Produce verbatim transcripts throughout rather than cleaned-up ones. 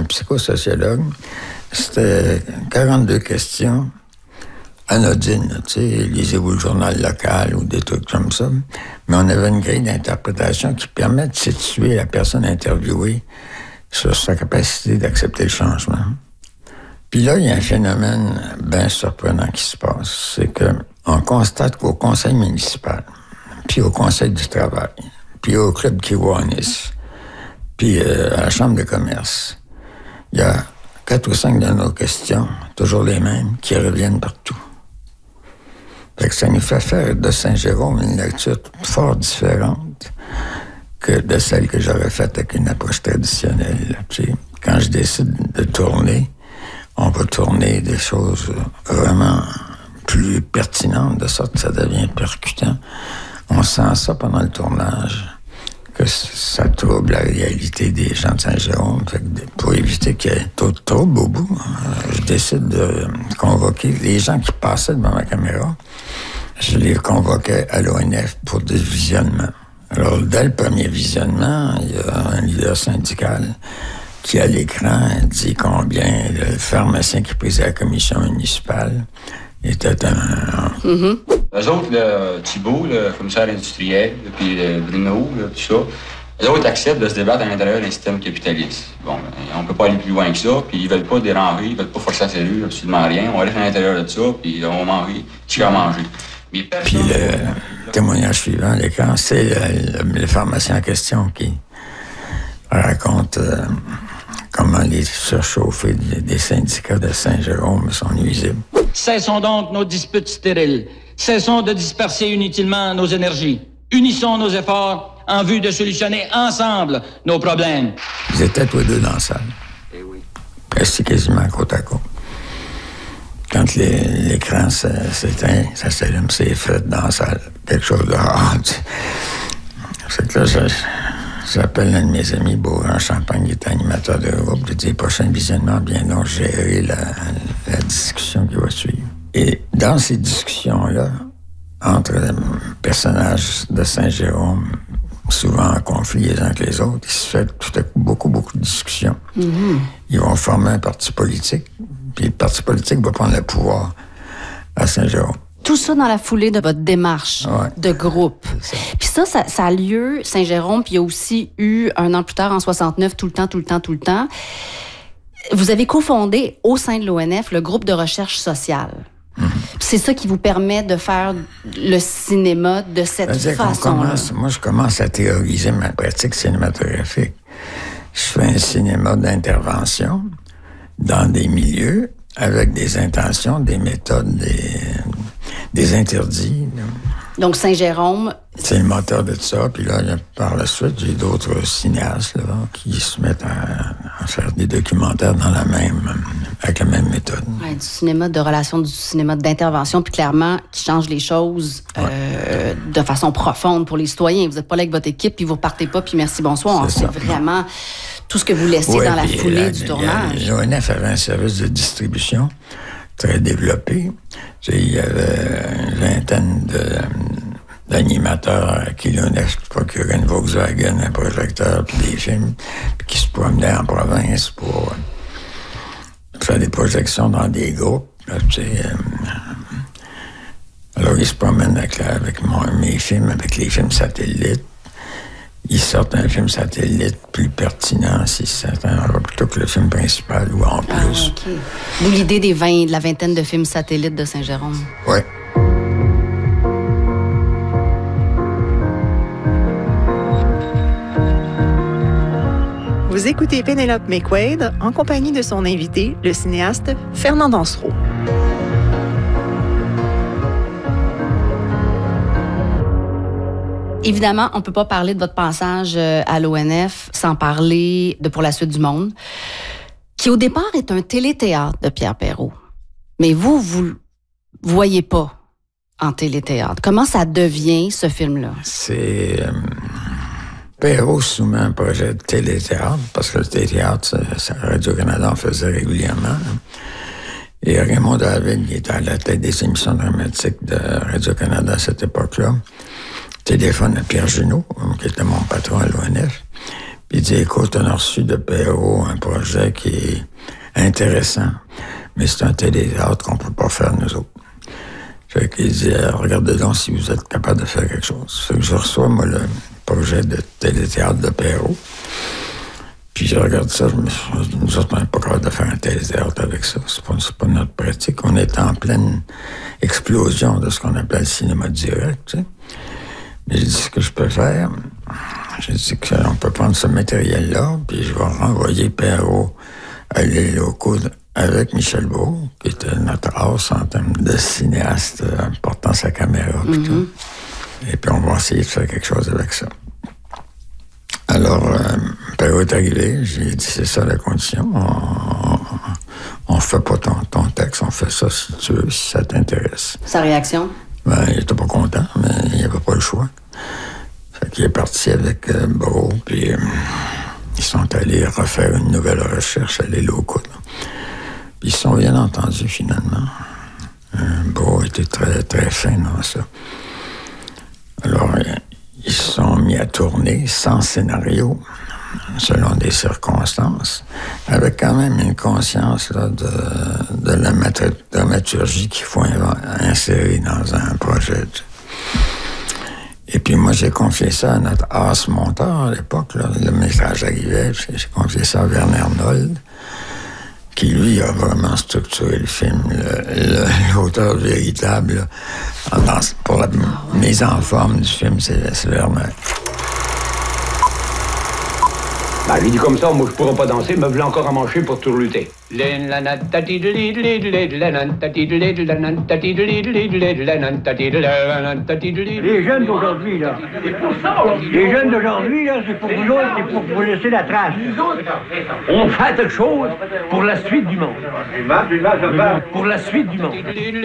un psychosociologue. C'était quarante-deux questions anodines, tu sais, lisez-vous le journal local ou des trucs comme ça. Mais on avait une grille d'interprétation qui permet de situer la personne interviewée sur sa capacité d'accepter le changement. Puis là, il y a un phénomène bien surprenant qui se passe. C'est qu'on constate qu'au conseil municipal, puis au conseil du travail, puis au club Kiwanis, puis euh, à la chambre de commerce, il y a quatre ou cinq de nos questions, toujours les mêmes, qui reviennent partout. Fait que ça nous fait faire de Saint-Jérôme une lecture fort différente que de celle que j'aurais faite avec une approche traditionnelle. Tu sais, quand je décide de tourner, on va tourner des choses vraiment plus pertinentes, de sorte que ça devient percutant. On sent ça pendant le tournage, que ça trouble la réalité des gens de Saint-Jérôme. Fait que pour éviter qu'il y ait trop de trouble au bout, je décide de convoquer les gens qui passaient devant ma caméra. Je les convoquais à l'O N F pour des visionnements. Alors, dès le premier visionnement, il y a un leader syndical qui, à l'écran, dit combien le pharmacien qui présidait la commission municipale était un... Mm-hmm. Eux autres, là, Thibault, le commissaire industriel, puis Bruno, là, tout ça, eux autres acceptent de se débattre à l'intérieur d'un système capitaliste. Bon, ben, on peut pas aller plus loin que ça, puis ils veulent pas déranger, ils veulent pas forcer la cellule, absolument rien. On reste à l'intérieur de ça, puis on va manger, tu vas manger. Puis le témoignage suivant, l'écran, c'est le, le, le pharmacien en question qui raconte euh, comment les surchauffés des, des syndicats de Saint-Jérôme sont nuisibles. Cessons donc nos disputes stériles. Cessons de disperser inutilement nos énergies. Unissons nos efforts en vue de solutionner ensemble nos problèmes. Ils étaient tous les deux dans la salle. Eh oui. Presque quasiment côte à côte. Quand les, l'écran s'éteint, ça s'allume, c'est fait dans la salle. Quelque chose de rare. C'est que là, je, j'appelle un de mes amis, Beaugrand Champagne, qui est animateur de groupe. Je dis, prochain visionnement, bien donc gérer la, la discussion qui va suivre. Et dans ces discussions-là, entre les personnages de Saint-Jérôme, souvent en conflit les uns avec les autres, il se fait tout à coup beaucoup, beaucoup de discussions. Mm-hmm. Ils vont former un parti politique, puis le parti politique va prendre le pouvoir à Saint-Jérôme. Tout ça dans la foulée de votre démarche ouais. de groupe. Puis ça, ça, ça a lieu, Saint-Jérôme, puis il y a aussi eu, un an plus tard, en soixante-neuf, tout le temps, tout le temps, tout le temps. Vous avez cofondé, au sein de l'O N F, le groupe de recherche sociale. Mm-hmm. C'est ça qui vous permet de faire le cinéma de cette façon-là. Moi, je commence à théoriser ma pratique cinématographique. Je fais un cinéma d'intervention dans des milieux avec des intentions, des méthodes, des, des interdits. Donc, Saint-Jérôme... C'est le moteur de tout ça. Puis là, par la suite, j'ai d'autres cinéastes là, qui se mettent à, à faire des documentaires dans la même, avec la même méthode. Ouais, du cinéma de relation, du cinéma d'intervention, puis clairement, qui change les choses ouais. euh, de façon profonde pour les citoyens. Vous n'êtes pas là avec votre équipe, puis vous repartez pas, puis merci, bonsoir. C'est, c'est vraiment tout ce que vous laissez ouais, dans la foulée la, du tournage. L'O N F avait un service de distribution très développé. Tu sais, il y avait une vingtaine de... d'animateurs à qui l'O N F procurait une Volkswagen, un projecteur, puis des films, puis qui se promenaient en province pour faire des projections dans des groupes. Là, tu sais, euh, alors, ils se promènent avec, la, avec mon, mes films, avec les films satellites. Ils sortent un film satellite plus pertinent, si certains, plutôt que le film principal ou en plus. Ah, okay. D'où l'idée des vingt, de la vingtaine de films satellites de Saint-Jérôme. Oui. Vous écoutez Pénélope McQuaid en compagnie de son invité, le cinéaste Fernand Dansereau. Évidemment, on ne peut pas parler de votre passage à l'O N F sans parler de Pour la suite du monde, qui au départ est un téléthéâtre de Pierre Perrault. Mais vous, vous ne voyez pas en téléthéâtre. Comment ça devient, ce film-là? C'est... Euh... Perrault soumet un projet de téléthéâtre, parce que le téléthéâtre, Radio-Canada en faisait régulièrement. Là. Et Raymond David, qui était à la tête des émissions dramatiques de Radio-Canada à cette époque-là, téléphone à Pierre Junot, qui était mon patron à l'O N F. Puis il dit, écoute, on a reçu de Perrault un projet qui est intéressant, mais c'est un téléthéâtre qu'on peut pas faire nous autres. Fait qu'il dit, regardez donc si vous êtes capable de faire quelque chose. Fait que je reçois, moi, le projet de téléthéâtre de Perrault. Puis je regarde ça, je me dis, nous autres, on n'est pas capable de faire un téléthéâtre avec ça. C'est pas, c'est pas notre pratique. On est en pleine explosion de ce qu'on appelle le cinéma direct, tu sais. Mais j'ai dit, ce que je peux faire, j'ai dit qu'on peut prendre ce matériel-là, puis je vais renvoyer Perrault à les locaux avec Michel Beau, qui était notre as en termes de cinéaste, euh, portant sa caméra, puis mm-hmm. tout. Et puis on va essayer de faire quelque chose avec ça. Alors, euh, Perrault est arrivé, j'ai dit, c'est ça la condition, on, on, on fait pas ton, ton texte, on fait ça si tu veux, si ça t'intéresse. Sa réaction? Ben, il était pas content, mais il n'y avait pas le choix. Fait qu'il est parti avec euh, Beau, puis euh, ils sont allés refaire une nouvelle recherche à les locaux. Là. Puis ils se sont bien entendus, finalement. Euh, Beau était très, très fin dans ça. Alors, euh, ils se sont mis à tourner sans scénario, selon des circonstances, avec quand même une conscience là, de, de la dramaturgie qu'il faut insérer dans un projet. Et puis moi, j'ai confié ça à notre as monteur à l'époque. Là, le métrage arrivait, j'ai confié ça à Werner Arnold, qui, lui, a vraiment structuré le film. Le, le, l'auteur véritable, là, dans, pour la mise en forme du film, c'est, c'est Werner. Ben, lui dit comme ça, moi je pourrais pas danser, me voilà encore à manger pour tout lutter. Les jeunes d'aujourd'hui, là. Les jeunes d'aujourd'hui, là, c'est pour vous autres, c'est pour vous laisser la trace. On fait quelque chose pour la suite du monde. Pour la suite du monde.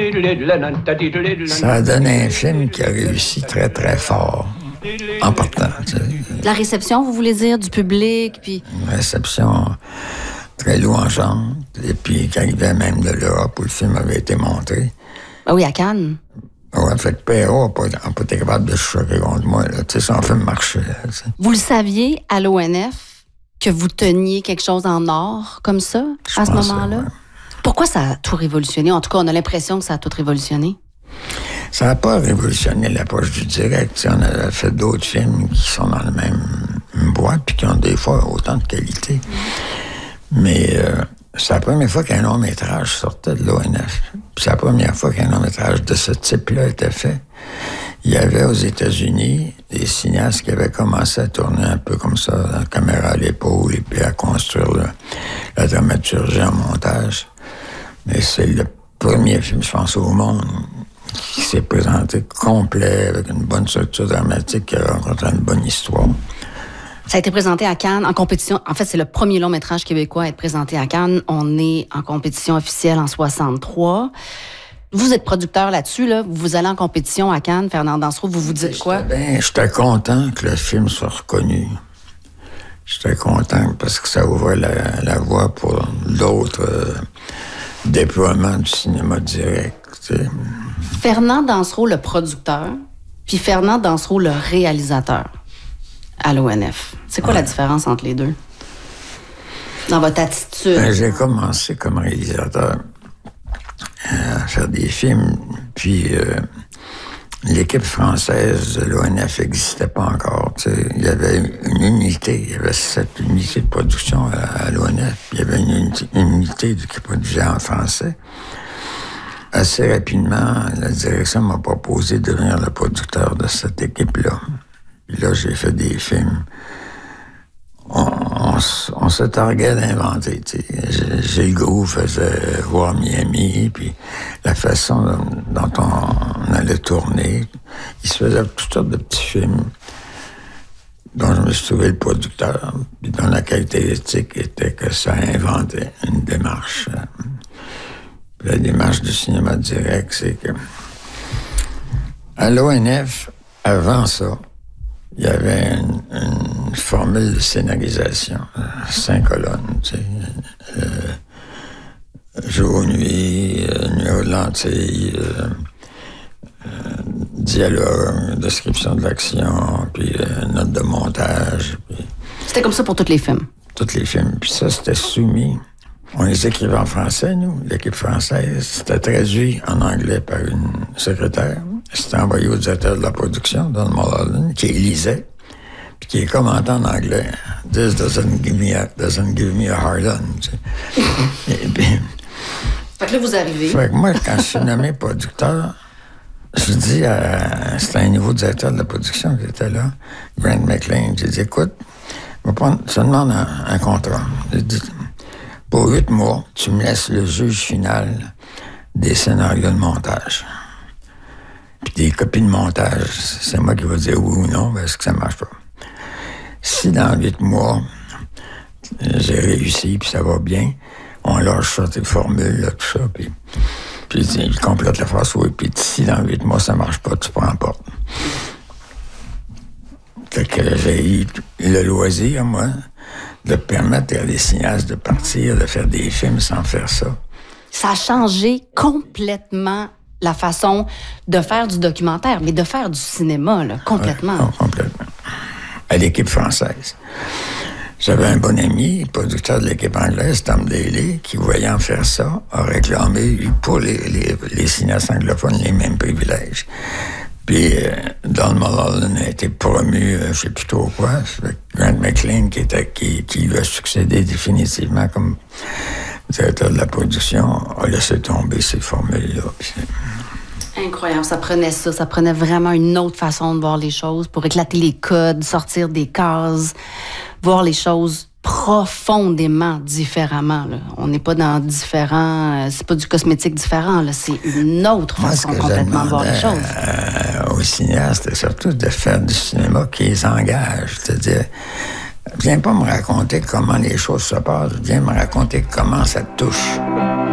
Ça a donné un film qui a réussi très, très fort. En partant, tu sais. La réception, vous voulez dire, du public, puis... Une réception très louangeante, et puis qui arrivait même de l'Europe où le film avait été montré. Ah oui, à Cannes. Ouais, fait que Perrault n'a pas, pas été capable de se choquer contre moi, là. Tu sais, son film marchait, là, tu sais. Vous le saviez, à l'O N F, que vous teniez quelque chose en or, comme ça, Je à ce pensais, moment-là? ouais. Pourquoi ça a tout révolutionné? En tout cas, on a l'impression que ça a tout révolutionné. Ça n'a pas révolutionné l'approche du direct. T'sais, on a fait d'autres films qui sont dans la même boîte puis qui ont des fois autant de qualité. Mais euh, c'est la première fois qu'un long-métrage sortait de l'O N F. Puis c'est la première fois qu'un long-métrage de ce type-là était fait. Il y avait aux États-Unis des cinéastes qui avaient commencé à tourner un peu comme ça, la caméra à l'épaule, et puis à construire le, la dramaturgie en montage. Mais c'est le premier film, je pense, au monde qui s'est présenté complet, avec une bonne structure dramatique, qui a rencontré une bonne histoire. Ça a été présenté à Cannes en compétition. En fait, c'est le premier long-métrage québécois à être présenté à Cannes. On est en compétition officielle en soixante-trois. Vous êtes producteur là-dessus, là. Vous allez en compétition à Cannes, Fernand Dansereau, vous vous dites quoi? Ben, j'étais content que le film soit reconnu. J'étais content parce que ça ouvrait la, la voie pour d'autres euh, déploiements du cinéma direct, tu sais. Fernand Dansereau, le producteur, puis Fernand Dansereau, le réalisateur à l'O N F. C'est quoi ouais. la différence entre les deux? Dans votre attitude? Ben, j'ai commencé comme réalisateur à faire des films, puis euh, l'équipe française de l'O N F n'existait pas encore. T'sais. Il y avait une unité, il y avait sept unités de production à, à l'O N F, puis il y avait une unité, une unité qui produisait en français. Assez rapidement, la direction m'a proposé de devenir le producteur de cette équipe-là. Puis là, j'ai fait des films. On, on, on se targuait d'inventer. Gilles Groux faisait Voir Miami, puis la façon dont on allait tourner. Il se faisait toutes sortes de petits films dont je me suis trouvé le producteur, puis dont la caractéristique était que ça inventait une démarche. La démarche du cinéma direct, c'est que à l'O N F, avant ça, il y avait une, une formule de scénarisation, cinq colonnes, tu sais, euh, jour, nuit, euh, nuit aux lentilles, euh, euh, dialogue, description de l'action, puis euh, note de montage. Puis... C'était comme ça pour tous les films? Tous les films. Puis ça, c'était soumis. On les écrivait en français, nous, l'équipe française. C'était traduit en anglais par une secrétaire. C'était envoyé au directeur de la production, Don Mulholland, qui lisait, puis qui est commenté en anglais. « This doesn't give me a, doesn't give me a hard on. » tu sais. Et puis... Fait que là, vous arrivez. Fait que moi, quand je suis nommé producteur, je dis à... C'était un nouveau directeur de la production qui était là, Grant McLean. J'ai dit, écoute, je te demande un, un contrat. J'ai dit, pour huit mois, tu me laisses le juge final des scénarios de montage. Puis des copies de montage, c'est moi qui vais dire oui ou non, parce que ça marche pas. Si dans huit mois, j'ai réussi, puis ça va bien, on lâche ça, tes formules, là, tout ça, puis, puis il complète la phrase, oui, puis si dans huit mois, ça marche pas, tu prends pas. Fait que j'ai eu le loisir, moi, de permettre à des cinéastes de partir, de faire des films sans faire ça. Ça a changé complètement la façon de faire du documentaire, mais de faire du cinéma, là, complètement. Ouais, oh, complètement. À l'équipe française. J'avais un bon ami, producteur de l'équipe anglaise, Tom Daly, qui, voyant faire ça, a réclamé pour les, les, les cinéastes anglophones les mêmes privilèges. Puis euh, Don Mulholland a été promu, euh, je sais plus trop quoi, Grant McLean, qui, était, qui, qui lui a succédé définitivement comme directeur de la production, a laissé tomber ces formules-là. Puis, incroyable, ça prenait ça, ça prenait vraiment une autre façon de voir les choses pour éclater les codes, sortir des cases, voir les choses profondément différemment. Là. On n'est pas dans différents... Euh, c'est pas du cosmétique différent, là. C'est une autre moi, façon complètement de voir les choses. Euh, aux cinéastes, c'est surtout de faire du cinéma qui les engage. C'est-à-dire, viens pas me raconter comment les choses se passent, viens me raconter comment ça te touche.